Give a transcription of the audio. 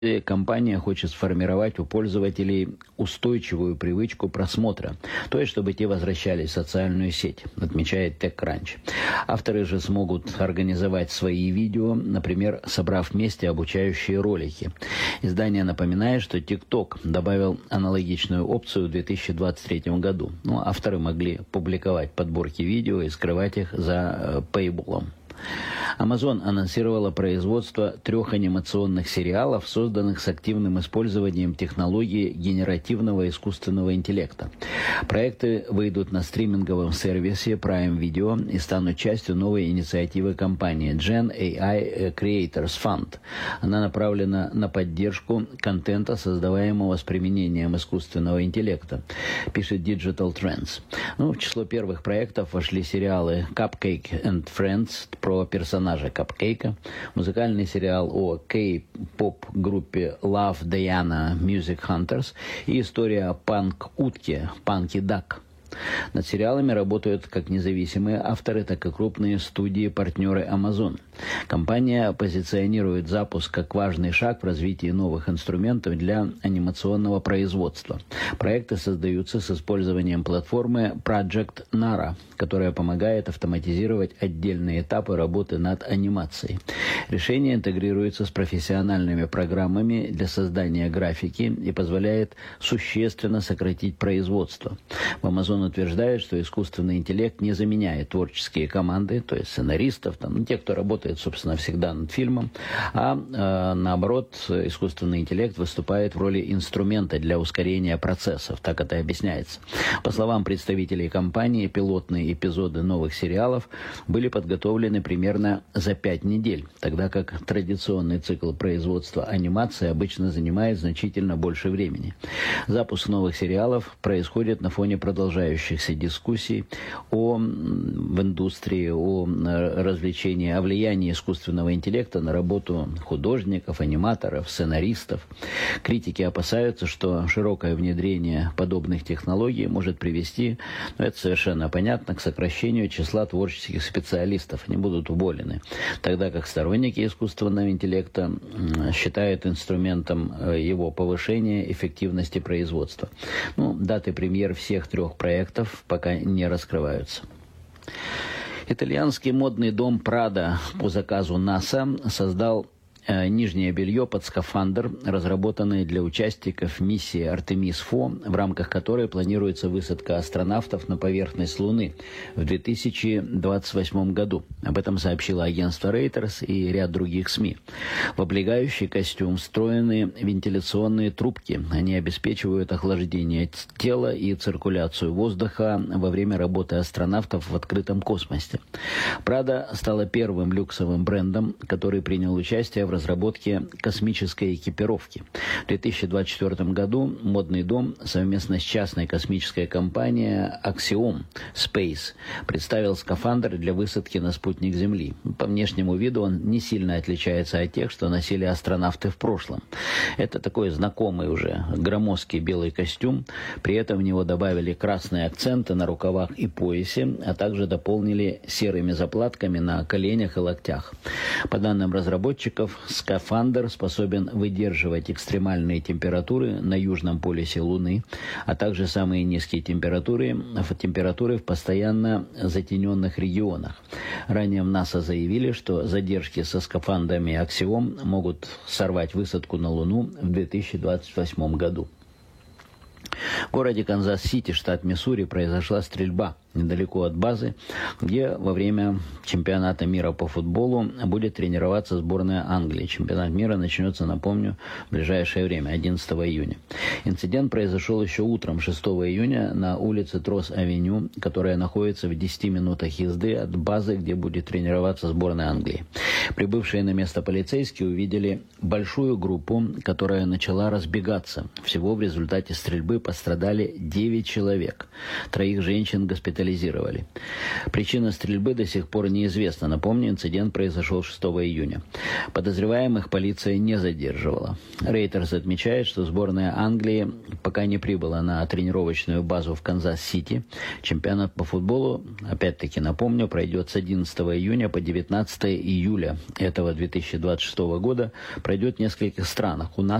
Компания хочет сформировать у пользователей устойчивую привычку просмотра, то есть чтобы те возвращались в социальную сеть, отмечает TechCrunch. Авторы же смогут организовать свои видео, например, собрав вместе обучающие ролики. Издание напоминает, что TikTok добавил аналогичную опцию в 2023 году. Но авторы могли публиковать подборки видео и скрывать их за пейболом. Amazon анонсировала производство 3 анимационных сериалов, созданных с активным использованием технологии генеративного искусственного интеллекта. Проекты выйдут на стриминговом сервисе Prime Video и станут частью новой инициативы компании Gen AI Creators Fund. Она направлена на поддержку контента, создаваемого с применением искусственного интеллекта, пишет Digital Trends. В число первых проектов вошли сериалы Cupcake and Friends про персонажа Капкейка, музыкальный сериал о кей-поп-группе Love Diana Music Hunters и история о панк-утке Punky Duck. Над сериалами работают как независимые авторы, так и крупные студии-партнеры Amazon. Компания позиционирует запуск как важный шаг в развитии новых инструментов для анимационного производства. Проекты создаются с использованием платформы Project Nara, которая помогает автоматизировать отдельные этапы работы над анимацией. Решение интегрируется с профессиональными программами для создания графики и позволяет существенно сократить производство. В Amazon утверждает, что искусственный интеллект не заменяет творческие команды, то есть сценаристов, те, кто работает, собственно, всегда над фильмом, а наоборот, искусственный интеллект выступает в роли инструмента для ускорения процессов, так это объясняется. По словам представителей компании, пилотные эпизоды новых сериалов были подготовлены примерно за 5 недель, тогда как традиционный цикл производства анимации обычно занимает значительно больше времени. Запуск новых сериалов происходит на фоне продолжающихся дискуссий в индустрии, о развлечении, о влиянии искусственного интеллекта на работу художников, аниматоров, сценаристов. Критики опасаются, что широкое внедрение подобных технологий может привести, это совершенно понятно, к сокращению числа творческих специалистов. Они будут уволены. Тогда как сторонники искусственного интеллекта считают инструментом его повышения эффективности производства. Даты премьер всех 3 проектов пока не раскрываются. Итальянский модный дом Prada по заказу НАСА создал нижнее белье под скафандр, разработанное для участников миссии Артемис-4, в рамках которой планируется высадка астронавтов на поверхность Луны в 2028 году. Об этом сообщило агентство Reuters и ряд других СМИ. В облегающий костюм встроены вентиляционные трубки. Они обеспечивают охлаждение тела и циркуляцию воздуха во время работы астронавтов в открытом космосе. Prada стала первым люксовым брендом, который принял участие в разработке космической экипировки. В 2024 году модный дом совместно с частной космической компанией Axiom Space представил скафандр для высадки на спутник Земли. По внешнему виду он не сильно отличается от тех, что носили астронавты в прошлом. Это такой знакомый уже громоздкий белый костюм. При этом в него добавили красные акценты на рукавах и поясе, а также дополнили серыми заплатками на коленях и локтях. По данным разработчиков, скафандр способен выдерживать экстремальные температуры на южном полюсе Луны, а также самые низкие температуры в постоянно затененных регионах. Ранее в НАСА заявили, что задержки со скафандрами Axiom могут сорвать высадку на Луну в 2028 году. В городе Канзас-Сити, штат Миссури, произошла стрельба недалеко от базы, где во время чемпионата мира по футболу будет тренироваться сборная Англии. Чемпионат мира начнется, напомню, в ближайшее время, 11 июня. Инцидент произошел еще утром 6 июня на улице Трос-Авеню, которая находится в 10 минутах езды от базы, где будет тренироваться сборная Англии. Прибывшие на место полицейские увидели большую группу, которая начала разбегаться. Всего в результате стрельбы пострадали 9 человек. 3 женщин госпитализировали госпитализировали. Причина стрельбы до сих пор неизвестна. Напомню, инцидент произошел 6 июня. Подозреваемых полиция не задерживала. Рейтерс отмечает, что сборная Англии пока не прибыла на тренировочную базу в Канзас-Сити. Чемпионат по футболу, опять-таки напомню, пройдет с 11 июня по 19 июля этого 2026 года. Пройдет в нескольких странах. У нас